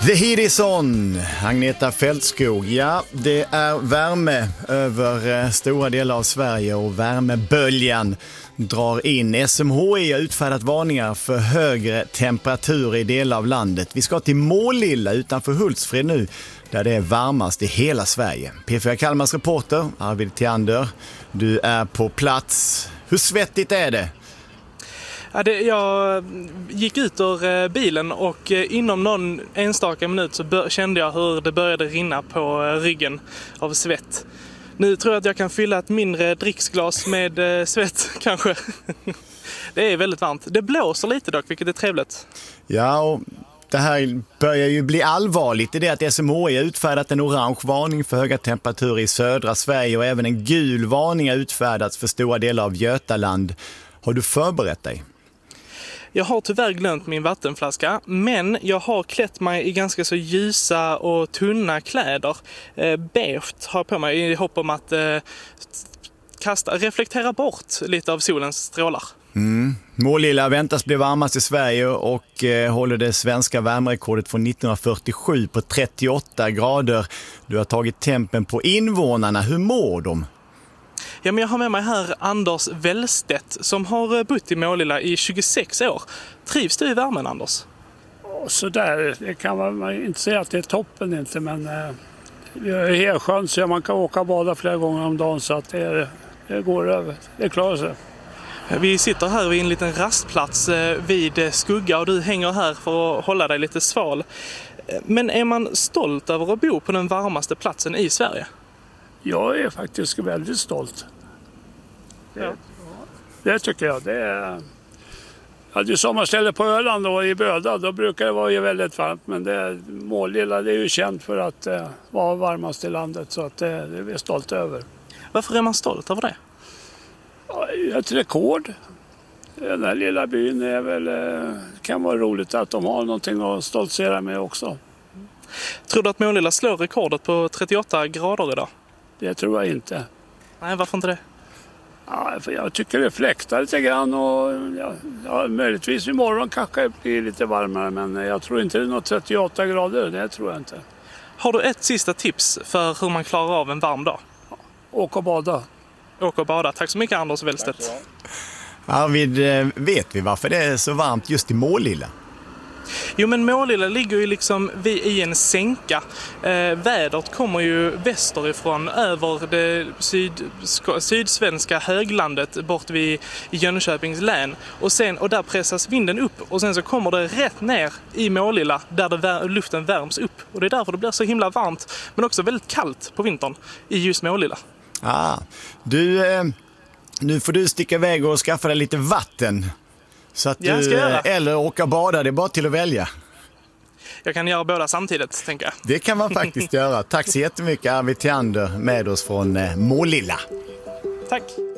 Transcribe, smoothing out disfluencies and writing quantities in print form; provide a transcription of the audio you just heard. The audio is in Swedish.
The Heat is on, Agneta Fältskog. Ja, det är värme över stora delar av Sverige och värmeböljan drar in. SMHI har utfärdat varningar för högre temperaturer i delar av landet. Vi ska till Målilla utanför Hultsfred nu, där det är varmast i hela Sverige. P4 Kalmars reporter Arvid Theander, du är på plats. Hur svettigt är det? Ja, jag gick ut ur bilen och inom någon enstaka minut så kände jag hur det började rinna på ryggen av svett. Nu tror jag att jag kan fylla ett mindre dricksglas med svett kanske. Det är väldigt varmt. Det blåser lite dock, vilket är trevligt. Ja, och det här börjar ju bli allvarligt. Det är att SMHI har utfärdat en orange varning för höga temperaturer i södra Sverige och även en gul varning har utfärdats för stora delar av Götaland. Har du förberett dig? Jag har tyvärr glömt min vattenflaska, men jag har klätt mig i ganska så ljusa och tunna kläder. Beige har jag på mig i hopp om att reflektera bort lite av solens strålar. Målilla väntas bli varmast i Sverige och håller det svenska värmerekordet från 1947 på 38 grader. Du har tagit tempen på invånarna. Hur mår de? Ja, men jag har med mig här Anders Wellstedt som har bott i Målilla i 26 år. Trivs du i värmen, Anders? Så där, det kan man inte säga att det är toppen inte, men vi är helt skönt så man kan åka och bada flera gånger om dagen så att det går över, det klarar sig. Vi sitter här vid en liten rastplats vid skugga och du hänger här för att hålla dig lite sval. Men är man stolt över att bo på den varmaste platsen i Sverige? Jag är faktiskt väldigt stolt. Det tycker jag. Jag hade ju sommarställe på Öland och i Böda. Då brukar det vara väldigt varmt. Men Målilla det är ju känt för att vara varmast i landet. Så att det är vi stolt över. Varför är man stolt över det? Ja, ett rekord. Den här lilla byn är väl, kan vara roligt att de har någonting att stoltsera med också. Tror du att Målilla slår rekordet på 38 grader idag? Det tror jag inte. Nej, varför inte det? Ja, för jag tycker det fläktar lite grann och möjligtvis imorgon kanske det blir lite varmare, men jag tror inte det är något 38 grader, det tror jag inte. Har du ett sista tips för hur man klarar av en varm dag? Åk och bada. Åk och bada. Tack så mycket, Anders Wellstedt. Arvid, vet vi varför det är så varmt just i Målilla? Jo, men Målilla ligger ju liksom i en sänka. Vädret kommer ju västerifrån över det sydsvenska höglandet bort vid Jönköpings län. Och där pressas vinden upp och sen så kommer det rätt ner i Målilla där luften värms upp. Och det är därför det blir så himla varmt men också väldigt kallt på vintern i just Målilla. Nu får du sticka iväg och skaffa dig lite vatten. Så att eller åka och bada, det är bara till att välja. Jag kan göra båda samtidigt, tänker jag. Det kan man faktiskt göra. Tack så jättemycket, Arvid Theander, med oss från Målilla. Tack.